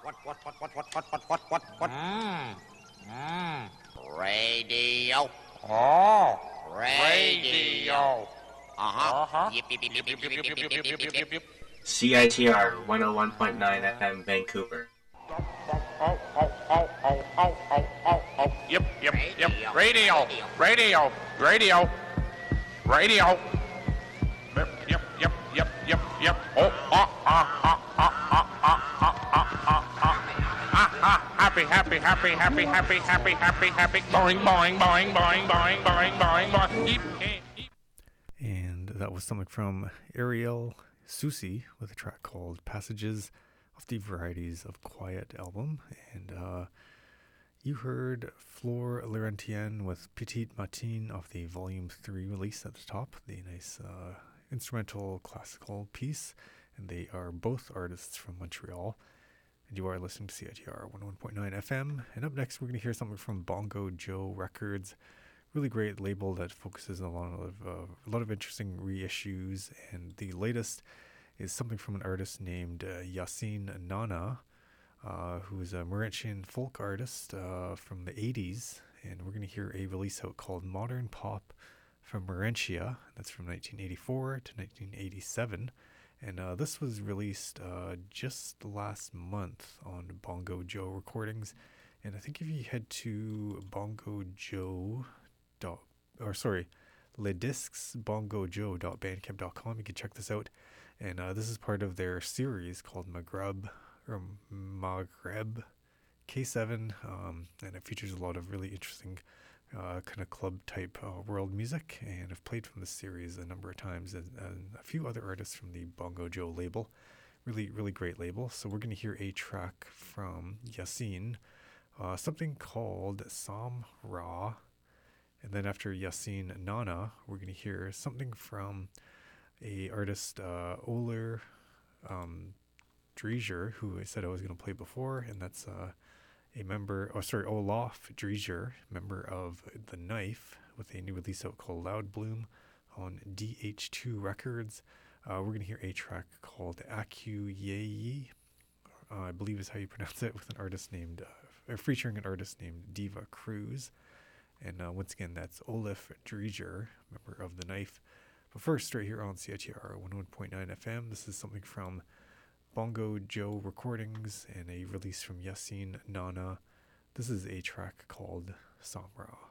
What? Radio. Oh, Radio. Uh-huh. Yip, yip, yip, yip, yip, yip, yip, yip, yip, yip, yip. CITR 101.9 FM Vancouver. Yep, yep, yep. Radio, radio, radio, radio. Yep, yep, yep, yep, yep, yep. Oh, happy, happy, happy, happy, happy, happy, happy, happy. Boing, boing, boing, boing, boing, boing, boing, boing. Yep, yep. And that was something from Ariel Susi with a track called Passages off the Varieties of Quiet album. And you heard Flore Laurentien with Petite Matine off the Volume 3 release at the top, the nice instrumental classical piece. And they are both artists from Montreal. And you are listening to CITR 101.9 FM. And up next, we're going to hear something from Bongo Joe Records. Really great label that focuses on a lot of interesting reissues. And the latest is something from an artist named Yassine Nana, who is a Mauritian folk artist from the 80s. And we're going to hear a release out called Modern Pop from Mauritia. That's from 1984 to 1987. And this was released just last month on Bongo Joe Recordings. And I think if you head to lediscsbongojoe.bandcamp.com, you can check this out. And this is part of their series called Maghreb K7, and it features a lot of really interesting kind of club type world music. And I've played from this series a number of times, and a few other artists from the Bongo Joe label. Really, really great label. So we're going to hear a track from Yassine, something called Sam Ra. And then after Yassine Nana, we're going to hear something from a artist, Oler Dreger, who I said I was going to play before, and that's Olaf Dreger, member of The Knife, with a new release out called Loud Bloom on DH2 Records. We're going to hear a track called Aku Yeyi, I believe is how you pronounce it, with an artist named, featuring an artist named Diva Cruz. And once again, that's Olaf Dreger, member of The Knife. But first, right here on CITR 101.9 FM, this is something from Bongo Joe Recordings and a release from Yassine Nana. This is a track called Samra.